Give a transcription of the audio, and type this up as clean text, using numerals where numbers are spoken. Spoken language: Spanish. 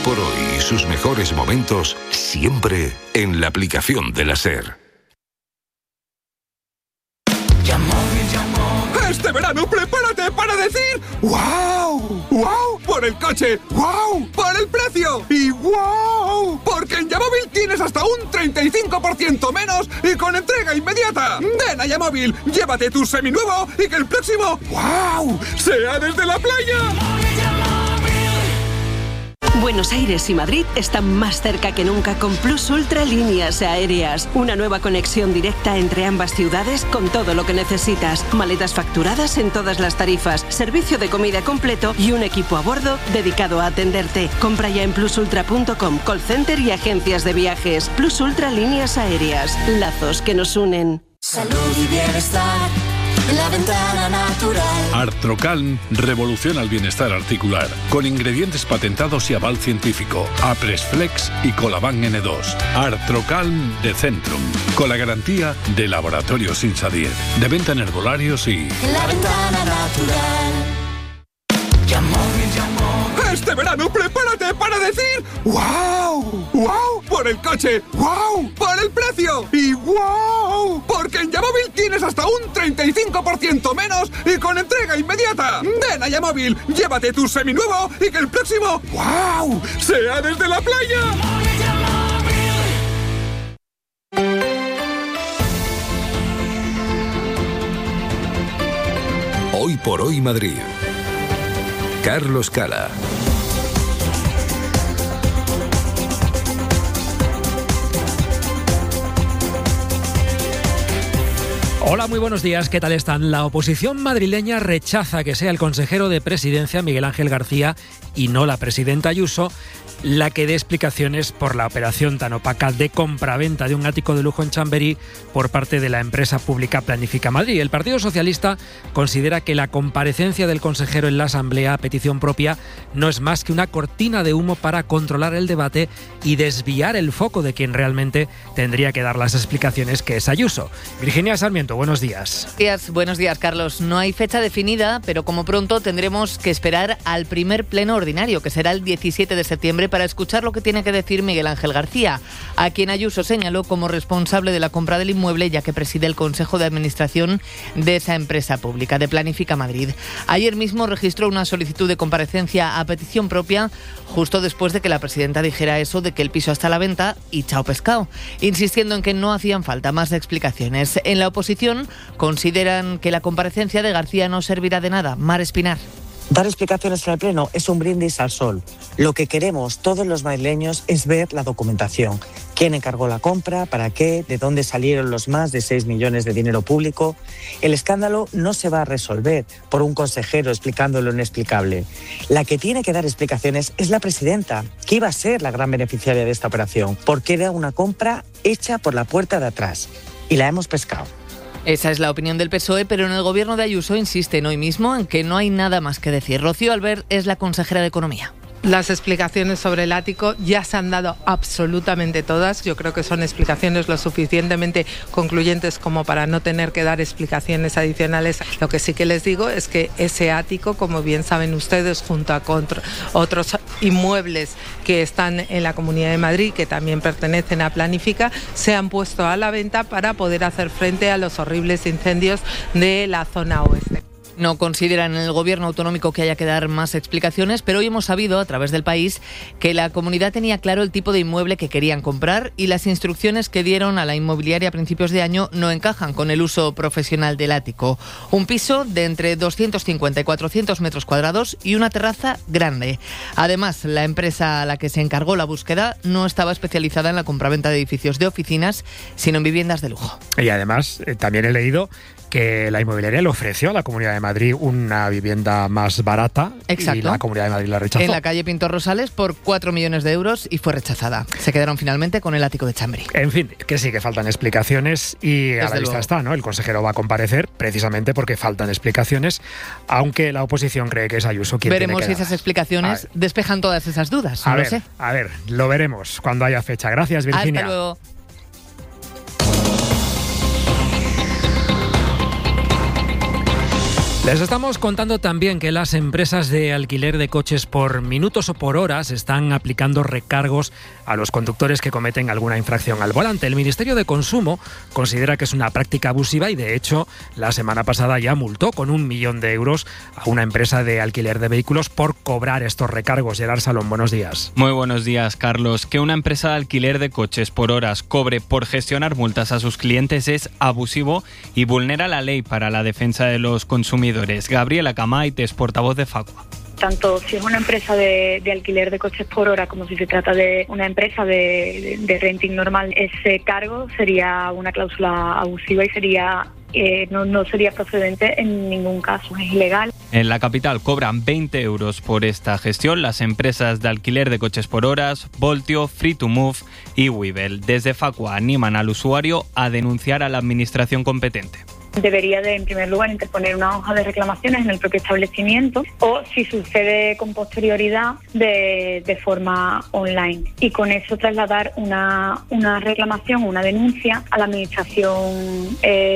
por hoy y sus mejores momentos siempre en la aplicación de la SER. Este verano prepárate para decir ¡wow! ¡Wow! Por el coche, ¡wow! Por el precio y ¡wow! Porque en Yamóvil tienes hasta un 35% menos y con entrega inmediata. Ven a Yamóvil, llévate tu seminuevo y que el próximo ¡wow! sea desde la playa. Buenos Aires y Madrid están más cerca que nunca con Plus Ultra Líneas Aéreas. Una nueva conexión directa entre ambas ciudades con todo lo que necesitas. Maletas facturadas en todas las tarifas, servicio de comida completo y un equipo a bordo dedicado a atenderte. Compra ya en plusultra.com, call center y agencias de viajes. Plus Ultra Líneas Aéreas. Lazos que nos unen. Salud y bienestar. La Ventana Natural. Artrocalm revoluciona el bienestar articular con ingredientes patentados y aval científico. Apresflex y Colaban N2. Artrocalm de Centrum, con la garantía de Laboratorios Insadier. De venta en herbolarios y... La Ventana Natural. Este verano prepárate para decir ¡wow! ¡Wow! Por el coche, ¡wow! Por el precio y ¡wow! Porque en Yamóvil tienes hasta un 35% menos y con entrega inmediata. Ven a Yamóvil, llévate tu seminuevo y que el próximo ¡wow! sea desde la playa. Hoy por hoy Madrid. Carlos Cala. Hola, muy buenos días. ¿Qué tal están? La oposición madrileña rechaza que sea el consejero de Presidencia, Miguel Ángel García, y no la presidenta Ayuso, la que dé explicaciones por la operación tan opaca de compraventa de un ático de lujo en Chamberí por parte de la empresa pública Planifica Madrid. El Partido Socialista considera que la comparecencia del consejero en la Asamblea a petición propia no es más que una cortina de humo para controlar el debate y desviar el foco de quien realmente tendría que dar las explicaciones, que es Ayuso. Virginia Sarmiento, buenos días. Buenos días, Carlos. No hay fecha definida, pero como pronto tendremos que esperar al primer pleno ordinario, que será el 17 de septiembre, para escuchar lo que tiene que decir Miguel Ángel García, a quien Ayuso señaló como responsable de la compra del inmueble, ya que preside el Consejo de Administración de esa empresa pública, de Planifica Madrid. Ayer mismo registró una solicitud de comparecencia a petición propia, justo después de que la presidenta dijera eso de que el piso está a la venta y chao pescado, insistiendo en que no hacían falta más explicaciones. En la oposición consideran que la comparecencia de García no servirá de nada. Mar Espinar. Dar explicaciones en el Pleno es un brindis al sol. Lo que queremos todos los madrileños es ver la documentación. ¿Quién encargó la compra? ¿Para qué? ¿De dónde salieron los más de 6 millones de dinero público? El escándalo no se va a resolver por un consejero explicando lo inexplicable. La que tiene que dar explicaciones es la presidenta, que iba a ser la gran beneficiaria de esta operación, porque era una compra hecha por la puerta de atrás. Y la hemos pescado. Esa es la opinión del PSOE, pero en el gobierno de Ayuso insisten hoy mismo en que no hay nada más que decir. Rocío Albert es la consejera de Economía. Las explicaciones sobre el ático ya se han dado absolutamente todas. Yo creo que son explicaciones lo suficientemente concluyentes como para no tener que dar explicaciones adicionales. Lo que sí que les digo es que ese ático, como bien saben ustedes, junto a otros inmuebles que están en la Comunidad de Madrid, que también pertenecen a Planifica, se han puesto a la venta para poder hacer frente a los horribles incendios de la zona oeste. No consideran en el gobierno autonómico que haya que dar más explicaciones, pero hoy hemos sabido a través del País que la comunidad tenía claro el tipo de inmueble que querían comprar y las instrucciones que dieron a la inmobiliaria a principios de año no encajan con el uso profesional del ático. Un piso de entre 250 y 400 metros cuadrados y una terraza grande. Además, la empresa a la que se encargó la búsqueda no estaba especializada en la compraventa de edificios de oficinas, sino en viviendas de lujo. Y además, también he leído que la inmobiliaria le ofreció a la Comunidad de Madrid una vivienda más barata. Exacto. Y la Comunidad de Madrid la rechazó. En la calle Pintor Rosales por 4 millones de euros y fue rechazada. Se quedaron finalmente con el ático de Chamberí. En fin, que sí que faltan explicaciones y a la vista está, ¿no? El consejero va a comparecer precisamente porque faltan explicaciones, aunque la oposición cree que es Ayuso quien veremos tiene que si esas explicaciones despejan todas esas dudas. No lo sé. A ver, lo veremos cuando haya fecha. Gracias, Virginia. Hasta luego. Les estamos contando también que las empresas de alquiler de coches por minutos o por horas están aplicando recargos a los conductores que cometen alguna infracción al volante. El Ministerio de Consumo considera que es una práctica abusiva y, de hecho, la semana pasada ya multó con 1 millón de euros a una empresa de alquiler de vehículos por cobrar estos recargos. Gerard Salón, buenos días. Muy buenos días, Carlos. Que una empresa de alquiler de coches por horas cobre por gestionar multas a sus clientes es abusivo y vulnera la ley para la defensa de los consumidores. Gabriela Camaites, portavoz de Facua. Tanto si es una empresa de alquiler de coches por hora como si se trata de una empresa de renting normal, ese cargo sería una cláusula abusiva y sería no sería procedente en ningún caso, es ilegal. En la capital cobran 20 euros por esta gestión las empresas de alquiler de coches por horas, Voltio, Free2Move y Wibel. Desde Facua animan al usuario a denunciar a la administración competente. Debería de, en primer lugar, interponer una hoja de reclamaciones en el propio establecimiento o, si sucede con posterioridad, de forma online. Y con eso trasladar una reclamación, una denuncia a la administración